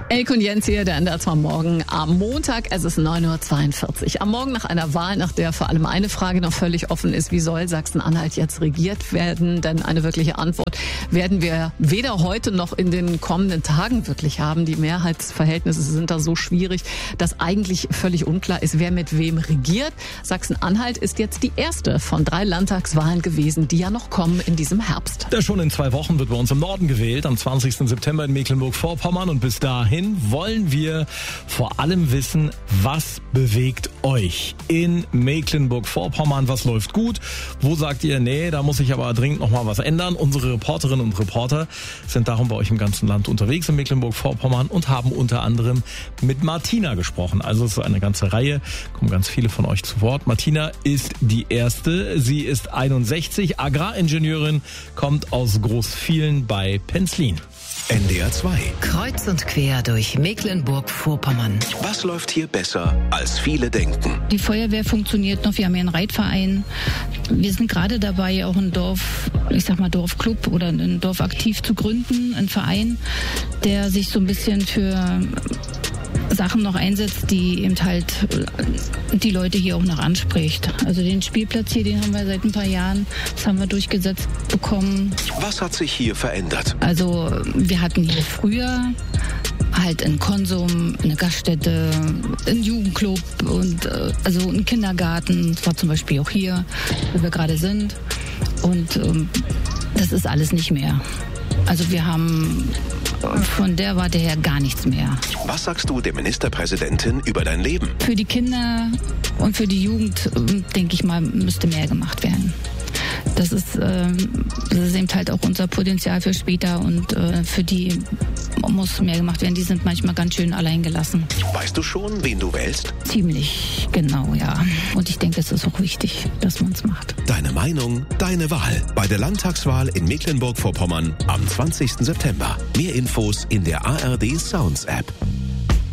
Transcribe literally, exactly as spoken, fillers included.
Elke und Jens hier, der N D R zwei Morgen am Montag. Es ist neun Uhr zweiundvierzig. Am Morgen nach einer Wahl, nach der vor allem eine Frage noch völlig offen ist: Wie soll Sachsen-Anhalt jetzt regiert werden? Denn eine wirkliche Antwort werden wir weder heute noch in den kommenden Tagen wirklich haben. Die Mehrheitsverhältnisse sind da so schwierig, dass eigentlich völlig unklar ist, wer mit wem regiert. Sachsen-Anhalt ist jetzt die erste von drei Landtagswahlen gewesen, die ja noch kommen in diesem Herbst. Ja, schon in zwei Wochen wird bei uns im Norden gewählt, am zwanzigsten September in Mecklenburg-Vorpommern. Und bis dahin wollen wir vor allem wissen, was bewegt euch in Mecklenburg-Vorpommern? Was läuft gut? Wo sagt ihr, nee, da muss ich aber dringend noch mal was ändern? Unsere Reporterinnen und Reporter sind darum bei euch im ganzen Land unterwegs in Mecklenburg-Vorpommern und haben unter anderem mit Martina gesprochen. Also es ist eine ganze Reihe, kommen ganz viele von euch zu Wort. Martina ist die erste. Sie ist einundsechzig, Agraringenieurin, kommt aus Großvielen bei Penzlin. N D R zwei. Kreuz und quer durch Mecklenburg-Vorpommern. Was läuft hier besser, als viele denken? Die Feuerwehr funktioniert noch, wir haben ja einen Reitverein. Wir sind gerade dabei, auch ein Dorf, ich sag mal Dorfclub oder ein Dorf aktiv zu gründen, ein Verein, der sich so ein bisschen für Sachen noch einsetzt, die eben halt die Leute hier auch noch anspricht. Also den Spielplatz hier, den haben wir seit ein paar Jahren, das haben wir durchgesetzt bekommen. Was hat sich hier verändert? Also wir hatten hier früher halt einen Konsum, eine Gaststätte, einen Jugendclub und äh, also einen Kindergarten. Das war zum Beispiel auch hier, wo wir gerade sind. Und ähm, das ist alles nicht mehr. Also wir haben von der Warte her gar nichts mehr. Was sagst du der Ministerpräsidentin über dein Leben? Für die Kinder und für die Jugend, denke ich mal, müsste mehr gemacht werden. Das ist, äh, das ist eben halt auch unser Potenzial für später und äh, für die muss mehr gemacht werden. Die sind manchmal ganz schön alleingelassen. Weißt du schon, wen du wählst? Ziemlich genau, ja. Und ich denke, es ist auch wichtig, dass man es macht. Deine Meinung, deine Wahl. Bei der Landtagswahl in Mecklenburg-Vorpommern am zwanzigsten September. Mehr Infos in der A R D Sounds App.